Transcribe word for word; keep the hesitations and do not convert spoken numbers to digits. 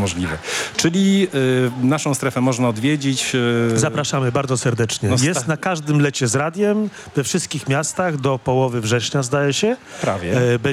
możliwe. Czyli y, naszą strefę można odwiedzić. Y, Zapraszamy bardzo serdecznie. No, Jest sta- na każdym lecie z radiem, we wszystkich miastach do połowy września, zdaje się. Prawie. E,